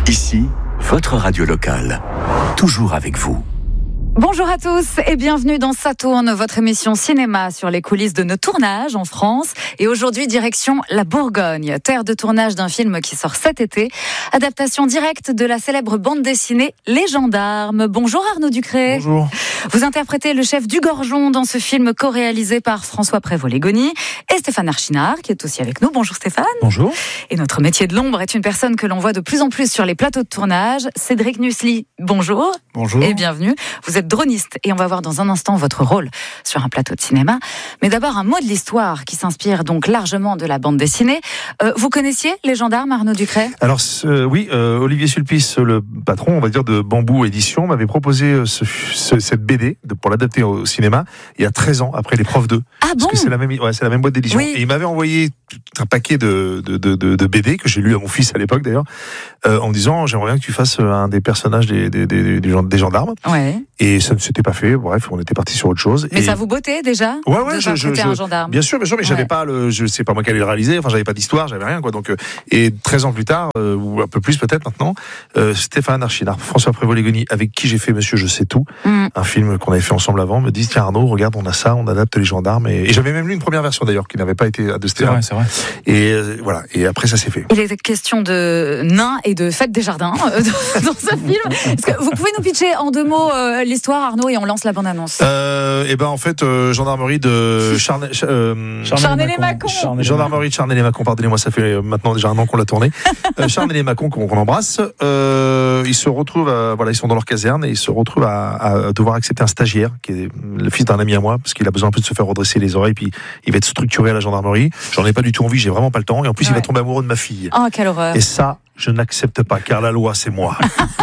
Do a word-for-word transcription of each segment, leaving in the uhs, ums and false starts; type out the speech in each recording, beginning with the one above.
Ici, votre radio locale. Toujours avec vous. Bonjour à tous et bienvenue dans Ça tourne, votre émission cinéma sur les coulisses de nos tournages en France. Et aujourd'hui, direction la Bourgogne, terre de tournage d'un film qui sort cet été. Adaptation directe de la célèbre bande dessinée Les Gendarmes. Bonjour Arnaud Ducré. Bonjour. Vous interprétez le chef du Gorgeon dans ce film co-réalisé par François Prévost-Légony et Stéphane Archinard qui est aussi avec nous. Bonjour Stéphane. Bonjour. Et notre métier de l'ombre est une personne que l'on voit de plus en plus sur les plateaux de tournage. Cédric Nussli, bonjour. Bonjour. Et bienvenue. Vous êtes droniste et on va voir dans un instant votre rôle sur un plateau de cinéma. Mais d'abord un mot de l'histoire qui s'inspire donc largement de la bande dessinée. Euh, vous connaissiez Les Gendarmes, Arnaud Ducré ? Alors euh, oui, euh, Olivier Sulpice, le patron, on va dire, de Bambou Édition, m'avait proposé ce, ce, cette B D de, pour l'adapter au cinéma il y a treize ans, après L'épreuve deux. Ah bon ? Parce que c'est la même, ouais, c'est la même boîte d'édition. Oui. Et il m'avait envoyé un paquet de, de, de, de, de B D que j'ai lu à mon fils à l'époque d'ailleurs, euh, en me disant j'aimerais bien que tu fasses un des personnages des, des, des, des, des gendarmes. Ouais. Et ça ne s'était pas fait. Bref, on était parti sur autre chose. Mais et... ça vous bottait déjà ? Ouais, ouais, de je, je, je, un gendarme. Bien sûr, bien sûr, mais Ouais. j'avais pas le, je sais pas moi qui allais le réaliser. Enfin, j'avais pas d'histoire, j'avais rien, quoi. Donc, euh, et treize ans plus tard, euh, ou un peu plus peut-être maintenant, euh, Stéphane Archinard, François Prévost-Légony, avec qui j'ai fait Monsieur Je sais tout, Mm. un film qu'on avait fait ensemble avant, me disent tiens Arnaud, regarde, on a ça, on adapte Les Gendarmes. Et, et j'avais même lu une première version d'ailleurs qui n'avait pas été adaptée. C'est vrai, c'est vrai. Et euh, voilà. Et après, ça s'est fait. Il est question de nains et de fête des jardins euh, dans ce film. Est-ce que vous pouvez nous pitcher en deux mots euh, l'histoire, Arnaud, et on lance la bande-annonce. Euh, et ben en fait, euh, gendarmerie de Charnay, euh, Charnay-les-Mâcon. Gendarmerie de Charnay-les-Mâcon, pardonnez-moi, ça fait maintenant déjà un an qu'on l'a tourné. euh, Charnay-les-Mâcon qu'on, qu'on embrasse. Euh, ils se retrouvent, à, voilà, ils sont dans leur caserne et ils se retrouvent à, à devoir accepter un stagiaire qui est le fils d'un ami à moi parce qu'il a besoin un peu de se faire redresser les oreilles puis il va être structuré à la gendarmerie. J'en ai pas du tout envie, j'ai vraiment pas le temps et en plus Ouais. il va tomber amoureux de ma fille. Oh, quelle horreur. Et ça, je n'accepte pas, car la loi, c'est moi.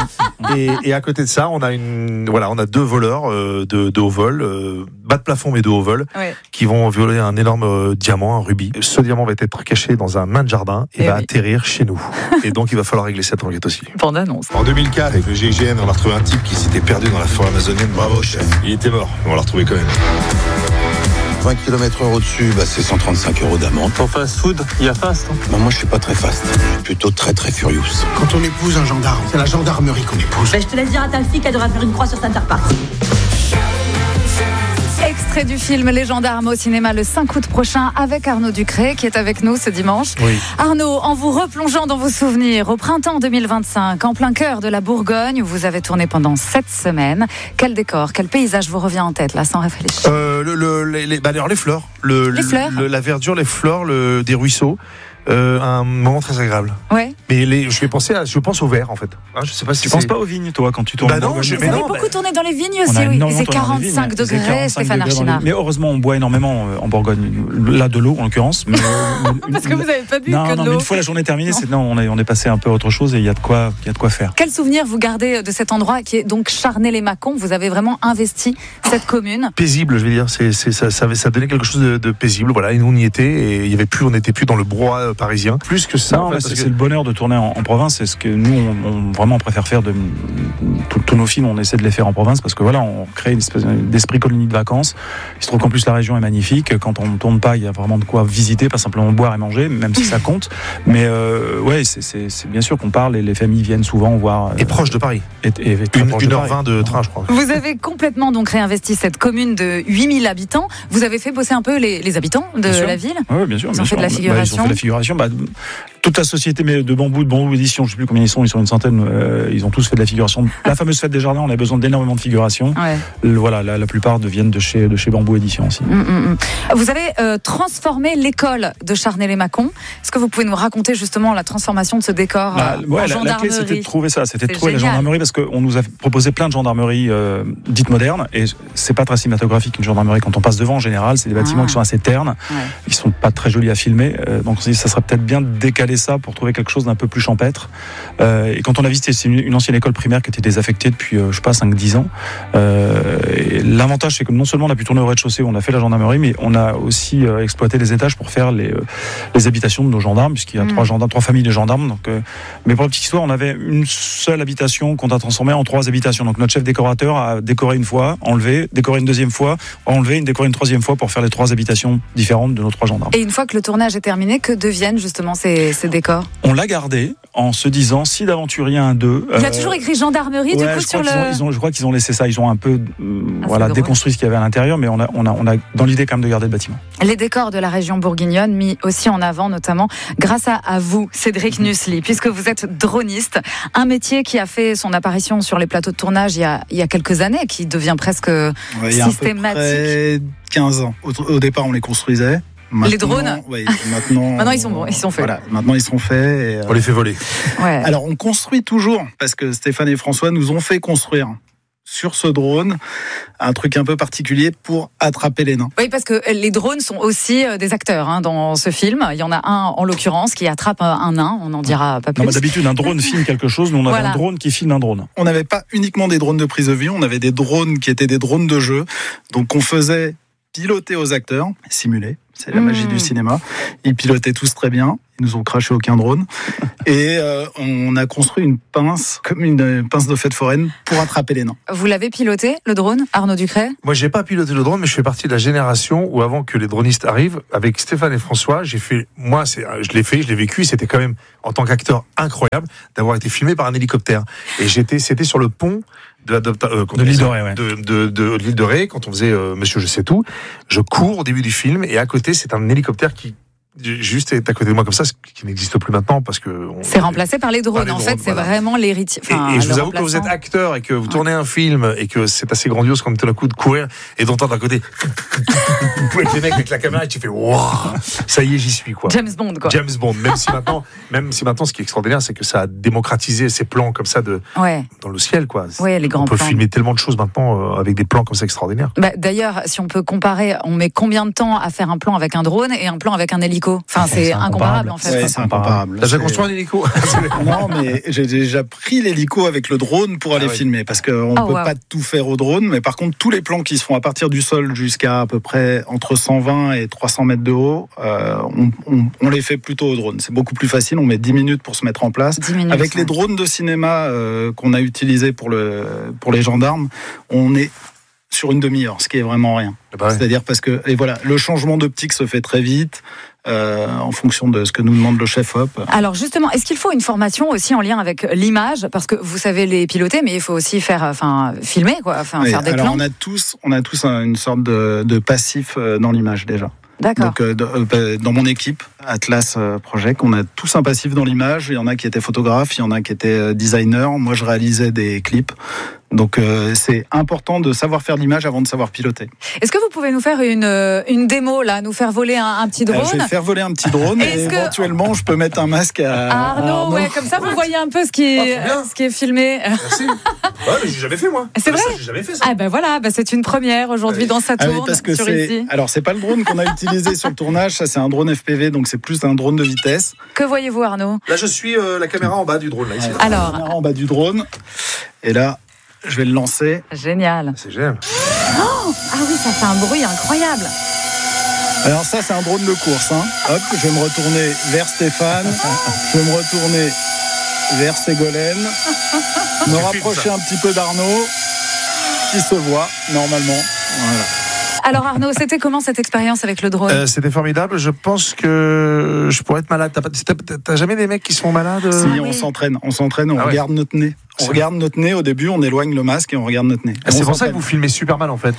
et, et à côté de ça, on a une, voilà, on a deux voleurs euh, de, de haut vol, euh, bas de plafond mais de haut vol, Ouais. qui vont violer un énorme euh, diamant, un rubis. Ce diamant va être caché dans un main de jardin et, Et va oui. atterrir chez nous. Et donc, il va falloir régler cette enquête aussi. Bande-annonce. En deux mille quatre, avec le G I G N, on a retrouvé un type qui s'était perdu dans la forêt amazonienne. Bravo, chef. Il était mort, mais on l'a retrouvé quand même. vingt kilomètres heure au-dessus, bah, c'est cent trente-cinq euros d'amende. Pour fast food, il y a fast. Hein. Bah, moi, je suis pas très fast. Je suis plutôt très très furious. Quand on épouse un gendarme, c'est la gendarmerie qu'on épouse. Ben, je te laisse dire à ta fille qu'elle devrait faire une croix sur Center Park. Extrait du film Les Gendarmes au cinéma le cinq août prochain avec Arnaud Ducré qui est avec nous ce dimanche. Oui. Arnaud, en vous replongeant dans vos souvenirs, au printemps deux mille vingt-cinq, en plein cœur de la Bourgogne, où vous avez tourné pendant sept semaines, quel décor, quel paysage vous revient en tête là sans réfléchir ? Euh, le, le, les, les, bah, alors, les fleurs. Le, Les le- fleurs. le- la verdure, les fleurs, le, des ruisseaux. Euh, un moment très agréable. Ouais. Mais les, je vais penser à, je pense au vert en fait. Hein, je sais pas si Tu c'est... penses pas aux vignes, toi, quand tu tournes Bah en non, Bourgogne je- Vous mais avez non, beaucoup bah- tourné dans les vignes On aussi, a oui. énormément C'est tourné dans les vignes, quarante-cinq mais degrés, c'est quarante-cinq Stéphane degrés dans les- Archinard. Mais heureusement, on boit énormément euh, en Bourgogne. Là, de l'eau, en l'occurrence. Mais, euh, une- Parce que vous n'avez pas bu non, que de non, mais l'eau. une fois la journée terminée, c'est non, on est, on est passé un peu à autre chose et il y a de quoi, il y a de quoi faire. Quel souvenir vous gardez de cet endroit qui est donc Charnay-les-Mâcon ? Vous avez vraiment investi cette commune. Paisible, je veux dire, c'est, c'est, ça, ça, ça donnait quelque chose de, de paisible. Voilà, et nous on y était, et il y avait plus, on n'était plus dans le brouhaha euh, parisien. Plus que ça, Non, en fait, mais parce c'est, que- c'est le bonheur de tourner en, en province. C'est ce que nous, on, on vraiment préfère faire de tous, tous nos films. On essaie de les faire en province parce que voilà, on crée une espèce d'esprit colonie de vacances. Il se trouve qu'en plus la région est magnifique. Quand on ne tourne pas, il y a vraiment de quoi visiter, pas simplement boire et manger, même si ça compte. Mais euh, ouais, c'est, c'est, c'est bien sûr qu'on parle et les familles viennent souvent voir. euh, et proche de Paris. et, et- et très Une, proche de une heure Paris. vingt de train, je crois. Vous avez complètement donc réinvesti cette commune de huit mille habitants. Vous avez fait bosser un peu les, les habitants de Bien sûr. la ville. Oui, bien sûr. Ils bien ont fait sûr. de la Bah, figuration. ils ont fait de la figuration. Bah, toute la société mais de Bambou, de Bambou Édition, je ne sais plus combien ils sont, ils sont une centaine. Euh, ils ont tous fait de la figuration. La fameuse fête des jardins, on a besoin d'énormément de figuration. Ouais. Le- Voilà, la, la plupart viennent de chez, de chez Bambou Édition aussi. Mm, mm, mm. Vous avez euh, transformé l'école de Charnay-les-Mâcon. Est-ce que vous pouvez nous raconter justement la transformation de ce décor Bah, euh, ouais, en la, la clé, gendarmerie ? c'était de trouver ça, c'était de C'est trouver génial. la gendarmerie parce qu'on nous a proposé plein de gendarmeries euh, dites modernes et c'est pas très cinématographique une gendarmerie quand on passe devant en général. C'est des bâtiments Ah. qui sont assez ternes, Ouais. ils sont pas très jolis à filmer. Euh, donc on s'est dit ça serait peut-être bien de décaler ça pour trouver quelque chose d'un peu plus champêtre. Euh, et quand on a visité, c'est une, une ancienne école primaire qui était désaffectée depuis euh, je sais pas cinq dix ans. Euh, et l'avantage c'est que non seulement on a pu tourner au rez-de-chaussée où on a fait la gendarmerie, mais on a aussi euh, exploité les étages pour faire les, euh, les habitations de nos gendarmes puisqu'il y a Mm. trois gendarmes, trois familles de gendarmes. Donc, euh, mais pour la petite histoire, on avait une seule habitation qu'on a transformée en trois habitations. Donc notre chef décorateur a décoré une fois, enlevé, décoré une deuxième fois, enlevé, une décoré une troisième fois pour faire les trois habitations différentes de nos trois gendarmes. Et une fois que le tournage est terminé, que deviennent justement ces, ces décors ? On l'a gardé en se disant si d'aventure il y a un deux. Il y a euh, toujours écrit gendarmerie ouais, du coup je sur crois le. qu'ils ont, ils ont, je crois qu'ils ont laissé ça. Ils ont un peu euh, Ah, voilà, drôle. déconstruit ce qu'il y avait à l'intérieur, mais on a, on, a, on a dans l'idée quand même de garder le bâtiment. Les décors de la région bourguignonne mis aussi en avant, notamment grâce à, à vous, Cédric Nussli, puisque vous êtes droniste, un métier qui a fait son apparition sur les plateaux de tournage il y a, il y a quelques années, qui devient presque Ouais, il y a systématique. à peu près quinze ans. Au, au départ, on les construisait. Maintenant, Les drones oui, maintenant, Maintenant, ils sont bons, ils sont faits. Voilà, maintenant, ils sont faits. Et, euh, On les fait voler. Ouais. Alors, on construit toujours, parce que Stéphane et François nous ont fait construire sur ce drone un truc un peu particulier pour attraper les nains. Oui, parce que les drones sont aussi euh, des acteurs hein, dans ce film. Il y en a un, en l'occurrence, qui attrape un, un nain. On n'en dira pas plus. Non, bah, d'habitude, un drone filme quelque chose. Nous, on avait Voilà. un drone qui filme un drone. On n'avait pas uniquement des drones de prise de vue, on avait des drones qui étaient des drones de jeu. Donc, on faisait piloter aux acteurs, simuler. C'est la magie Mmh. du cinéma. Ils pilotaient tous très bien. Ils nous ont craché aucun drone. Et euh, on a construit une pince, comme une pince de fête foraine, pour attraper les nains. Vous l'avez piloté, le drone, Arnaud Ducret? Moi, j'ai pas piloté le drone, mais je fais partie de la génération où, avant que les dronistes arrivent, avec Stéphane et François, j'ai fait, moi, c'est, je l'ai fait, je l'ai vécu, et c'était quand même, en tant qu'acteur, incroyable d'avoir été filmé par un hélicoptère. Et j'étais, c'était sur le pont de l'adopta- euh, De l'île de Ré, ouais. de, de, de l'île de Ré, quand on faisait euh, Monsieur Je sais tout. Je cours au début du film, et à côté, c'est un hélicoptère qui juste est à côté de moi comme ça, ce qui n'existe plus maintenant parce que on, C'est remplacé par les drones. par les en drones, fait, c'est voilà. vraiment l'héritier. Enfin, et, et je le vous avoue que vous êtes remplaçant. acteur et que vous tournez un film et que c'est assez grandiose comme tout d'un coup de courir et d'entendre à côté avec les mecs avec la caméra et tu fais waouh, ça y est, j'y suis quoi. James Bond, quoi. James Bond. Même si maintenant, même si maintenant, ce qui est extraordinaire, c'est que ça a démocratisé ces plans comme ça de Ouais. dans le ciel, quoi. Ouais, les grands on peut plans. filmer tellement de choses maintenant euh, avec des plans comme ça extraordinaires. Bah, d'ailleurs, si on peut comparer, on met combien de temps à faire un plan avec un drone et un plan avec un hélico? Enfin, c'est incomparable, en fait. Ouais, c'est incomparable. T'as déjà C'est- construit un hélico? Non, mais j'ai déjà pris l'hélico avec le drone pour aller Ah ouais. filmer, parce qu'on ne Oh, peut wow. pas tout faire au drone, mais par contre, tous les plans qui se font à partir du sol jusqu'à à peu près entre cent vingt et trois cents mètres de haut, euh, on, on, on les fait plutôt au drone. C'est beaucoup plus facile, on met dix minutes pour se mettre en place. dix minutes, Avec ouais. les drones de cinéma euh, qu'on a utilisés pour, le, pour les gendarmes, on est sur une demi-heure, ce qui est vraiment rien. Bah ouais. C'est-à-dire parce que, et voilà, le changement d'optique se fait très vite, euh, en fonction de ce que nous demande le chef-op. Alors justement, est-ce qu'il faut une formation aussi en lien avec l'image? Parce que vous savez les piloter, mais il faut aussi faire, enfin, filmer, quoi, enfin, Oui, faire des alors plans. on a tous, on a tous un- une sorte de, de passif euh, dans l'image déjà. D'accord. Donc euh, de- euh, dans mon équipe Atlas euh, Project, on a tous un passif dans l'image. Il y en a qui étaient photographes, il y en a qui étaient euh, designers. Moi, je réalisais des clips. Donc euh, c'est important de savoir faire l'image avant de savoir piloter. Est-ce que vous pouvez nous faire une, euh, une démo, là, nous faire voler un, un petit Euh, drone? je vais faire voler un petit drone et Est-ce que- éventuellement je peux mettre un masque à, Ah, Arnaud, à Arnaud. ouais, comme ça vous voyez un peu ce qui est, Ah, trop bien. ce qui est filmé. Merci. Ouais, mais j'ai jamais fait moi. C'est Ah, mais vrai ça, J'ai jamais fait ça. Ah ben voilà, ben c'est une première aujourd'hui Oui. dans sa Ah oui, tourne parce que sur c'est ici. alors c'est pas le drone qu'on a utilisé sur le tournage, ça c'est un drone F P V, donc c'est plus un drone de vitesse. Que voyez-vous, Arnaud? Là, je suis euh, la caméra en bas du drone là ici. là. Alors, En bas du drone et là je vais le lancer. génial. C'est génial. Ah oui, ça fait un bruit incroyable. Alors ça, c'est un drone de course. Hein. Hop, je vais me retourner vers Stéphane. Je vais me retourner vers Ségolène. Me filmes rapprocher ça. un petit peu d'Arnaud, qui se voit normalement. Voilà. Alors Arnaud, c'était comment cette expérience avec le drone? Euh, C'était formidable. Je pense que je pourrais être malade. T'as, pas- t'as- t'as jamais des mecs qui sont malades? Si Ah on oui. s'entraîne, on s'entraîne, on Ah ouais. regarde notre nez. On C'est regarde notre nez au début, on éloigne le masque et on regarde notre nez. Ah, c'est On pour ça que s'entraîne. vous filmez super mal en fait.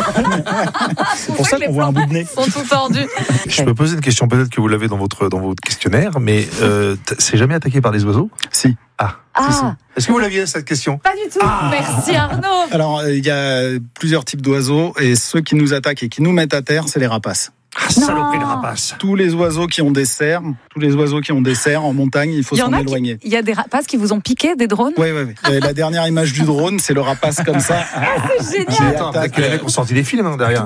C'est pour ça qu'on voit un bout de nez. Sont tout tordus. Je peux poser une question, peut-être que vous l'avez dans votre dans votre questionnaire, mais euh, t- c'est jamais attaqué par des oiseaux? Si. Ah. Ah, Si, si. Est-ce que vous l'aviez cette question? pas du tout. Merci Arnaud. Alors, euh, il y a plusieurs types d'oiseaux et ceux qui nous attaquent et qui nous mettent à terre, c'est les rapaces. Ah, saloperie de rapace. Tous les oiseaux qui ont des cerfs, tous les oiseaux qui ont des cerfs en montagne, il faut Il y en s'en a éloigner. qui, il y a des rapaces qui vous ont piqué des drones? Oui, oui, oui. La dernière image du drone, c'est le rapace comme ça. C'est Mais génial. attends, peut-être que les mecs ont sorti des films hein, derrière.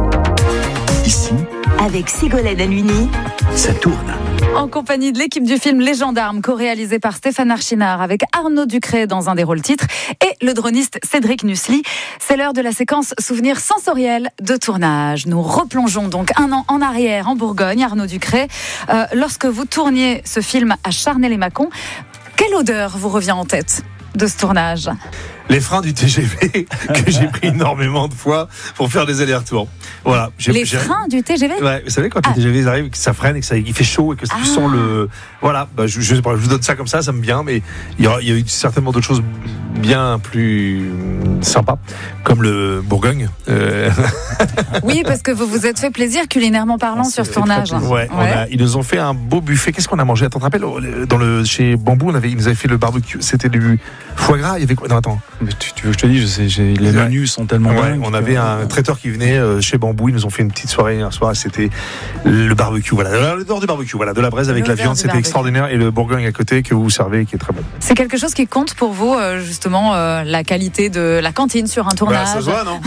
Ici, Avec Ségolène Halluny ça tourne. En compagnie de l'équipe du film Les Gendarmes, co-réalisé par Stéphane Archinard avec Arnaud Ducret dans un des rôles titres et le droniste Cédric Nussli. C'est l'heure de la séquence souvenir sensoriel de tournage. Nous replongeons donc un an en arrière en Bourgogne, Arnaud Ducret. Euh, lorsque vous tourniez ce film à Charnay-les-Mâcons, quelle odeur vous revient en tête de ce tournage? Les freins du T G V que j'ai pris énormément de fois pour faire des allers-retours. Voilà. J'ai, Les j'ai... freins du T G V. Ouais, vous savez quand ah. les T G V arrivent, que ça freine et que ça il fait chaud et que ah. tu sens le. Voilà. Bah, je, je, je vous donne ça comme ça, ça me vient, mais il y a, il y a eu certainement d'autres choses bien plus sympas, comme le Bourgogne. Euh... Oui, parce que vous vous êtes fait plaisir culinairement parlant ah, sur ce tournage. Ouais. ouais. On a, ils nous ont fait un beau buffet. Qu'est-ce qu'on a mangé? Attends, tu te rappelles, dans le chez Bambou, on avait, ils nous avaient fait le barbecue. C'était du foie gras. Il y avait quoi? Non, attends. Mais tu, tu veux que je te dise, je sais, j'ai, les ouais. menus sont tellement ouais, dingues. On avait un traiteur qui venait euh, chez Bambou. Ils nous ont fait une petite soirée un soir. C'était le barbecue. Voilà, le nord du barbecue. Voilà, de la braise avec le la viande. C'était barbecue. Extraordinaire. Et le Bourgogne à côté que vous servez, qui est très bon. C'est quelque chose qui compte pour vous, euh, justement, euh, la qualité de la cantine sur un tournage. Bah, ça se voit, non?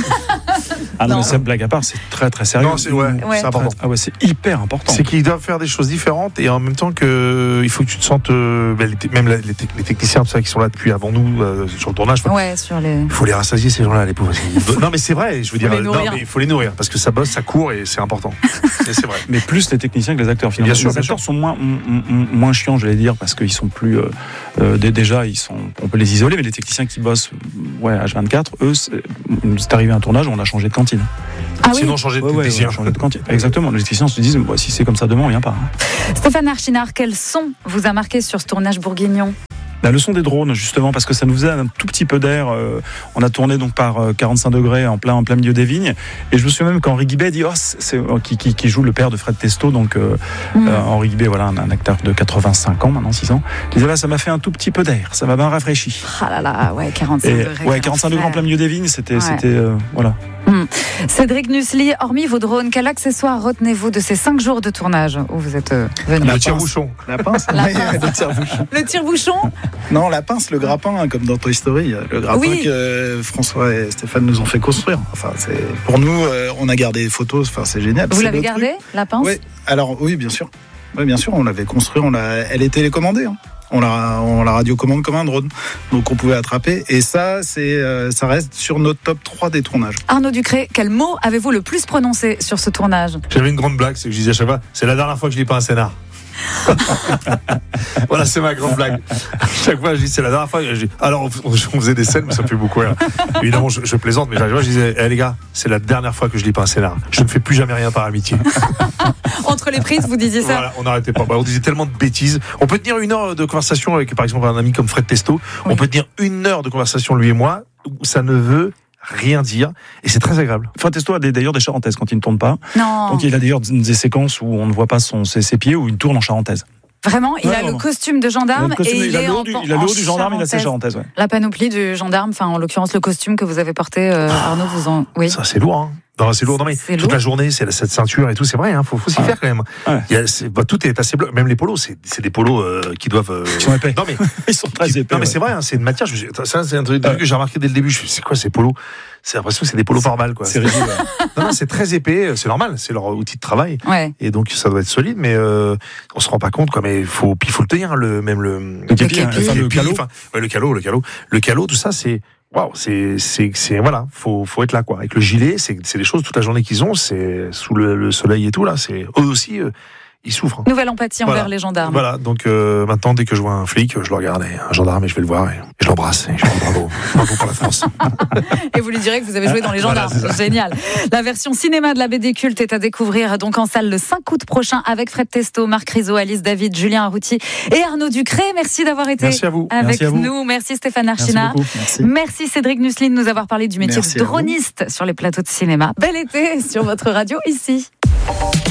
Ah non, non. Mais c'est blague à part, c'est très très sérieux. Non, c'est, ouais, ouais. c'est important. Ah ouais, c'est hyper important. C'est qu'ils doivent faire des choses différentes et en même temps que il faut que tu te sentes, euh, même les, les techniciens, tout ça, qui sont là depuis avant nous euh, sur le tournage. Ouais, sur les. Il faut les rassasier ces gens-là, les pauvres. Non, mais c'est vrai. Je veux dire, non, mais il faut les nourrir parce que ça bosse, ça court et c'est important. Et c'est vrai. Mais plus les techniciens que les acteurs. Finalement, bien sûr, les acteurs sûr. sont moins m- m- moins chiants, je vais dire, parce qu'ils sont plus euh, euh, déjà, ils sont, on peut les isoler, mais les techniciens qui bossent, ouais, H vingt-quatre, eux, c'est, c'est arrivé à un tournage, on a changé de cantine. Ah Sinon, oui. changer de ouais, technicien. Ouais, changer de cantine. Exactement. Les techniciens se disent, bah, si c'est comme ça demain, on vient pas. Hein. Stéphane Archinard, quel son vous a marqué sur ce tournage bourguignon? La leçon des drones, justement, parce que ça nous faisait un tout petit peu d'air. Euh, on a tourné donc par quarante-cinq degrés en plein, en plein milieu des vignes. Et je me souviens même qu'Henri Guibet dit, oh, c'est, oh, qui, qui, qui joue le père de Fred Testo, donc euh, mmh. euh, Henri Guibet, voilà, un, un acteur de quatre-vingt-cinq ans, maintenant six ans. Il disait, là, ça m'a fait un tout petit peu d'air, ça m'a bien rafraîchi. Ah là là, ouais, quarante-cinq et, degrés. Ouais, quarante-cinq degrés en plein milieu des vignes, c'était, ouais. c'était, euh, voilà. Mmh. Cédric Nussli, hormis vos drones, quel accessoire retenez-vous de ces cinq jours de tournage où vous êtes euh, venu? Le tire-bouchon. La pince. La pince. Le tire-bouchon. Le tire-bouchon. Non, la pince, le grappin, hein, comme dans Toy Story. Le grappin oui. que François et Stéphane nous ont fait construire. Enfin, c'est pour nous, euh, on a gardé des photos. Enfin, c'est génial. Vous c'est l'avez gardé, truc. La pince? Oui. Alors oui, bien sûr. Oui, bien sûr, on l'avait construit. On l'a. Elle est télécommandée. Hein. On la, on la radiocommande comme un drone, donc on pouvait attraper. Et ça, c'est, euh, ça reste sur notre top trois des tournages. Arnaud Ducré, quel mot avez-vous le plus prononcé sur ce tournage? J'avais une grande blague, c'est que je disais à chaque fois, c'est la dernière fois que je lis pas un scénar. Voilà, c'est ma grande blague. Chaque fois, je dis c'est la dernière fois. Je dis, alors, on faisait des scènes, mais ça me fait beaucoup rire. Évidemment, je, je plaisante, mais chaque fois, je disais, hey, les gars, c'est la dernière fois que je lis pas un scénar. Je ne fais plus jamais rien par amitié. Entre les prises, vous disiez ça? Voilà, on n'arrêtait pas. Bah, on disait tellement de bêtises. On peut tenir une heure de conversation avec, par exemple, un ami comme Fred Testo. Oui. On peut tenir une heure de conversation, lui et moi, où ça ne veut rien dire, et c'est très agréable. Fred Testo a des, d'ailleurs des charentaises quand il ne tourne pas. Non. Donc il a d'ailleurs des séquences où on ne voit pas son, ses, ses pieds, où il tourne en charentaise. Vraiment, il ouais, a non, le non. costume de gendarme costume, et il, il est a en, du, il a le haut du gendarme, il a ses charentaises. Ouais. La panoplie du gendarme, enfin en l'occurrence le costume que vous avez porté, euh, Arnaud, vous en... Oui. Ça c'est lourd, hein. Non, c'est lourd. Non, mais c'est toute lourd. La journée, c'est cette ceinture et tout, c'est vrai, hein, faut, faut s'y ouais. faire quand même. Ouais. Il y a, c'est, bah, tout est assez bleu. Même les polos, c'est, c'est des polos euh, qui doivent. Euh... Ils sont épais. Non mais ils sont très qui, épais. Non mais ouais. c'est vrai, hein, c'est une matière. Je, ça, c'est un truc ouais. que j'ai remarqué dès le début. Je, c'est quoi ces polos? C'est l'impression que c'est des polos par balle, quoi. C'est rigide. Ouais. Non, non, c'est très épais. C'est normal. C'est leur outil de travail. Ouais. Et donc ça doit être solide, mais euh, on se rend pas compte, quoi. Mais il faut, puis il faut le tenir, le même le. Le képi, le, hein, enfin, le calot. Enfin, ouais, le calot, le calot, le calot, tout ça, c'est. Waouh, c'est, c'est, c'est, voilà, faut, faut être là, quoi. Avec le gilet, c'est, c'est des choses toute la journée qu'ils ont, c'est sous le, le soleil et tout, là, c'est, eux aussi, euh, ils souffrent. Nouvelle empathie voilà. envers les gendarmes. Voilà, donc, euh, maintenant, dès que je vois un flic, je le regarde, et un gendarme, et je vais le voir, et, et je l'embrasse, et je lui dis bravo, bravo pour la France. Et vous lui direz que vous avez joué dans les gendarmes. Voilà, génial. La version cinéma de la B D culte est à découvrir donc en salle le cinq août prochain avec Fred Testo, Marc Rizzo, Alice David, Julien Arrouti et Arnaud Ducré. Merci d'avoir été Merci à vous. avec Merci à vous. nous. Merci Stéphane Archinard. Merci, Merci. Merci Cédric Nussli de nous avoir parlé du métier Merci de droniste sur les plateaux de cinéma. Bel été sur votre radio ici.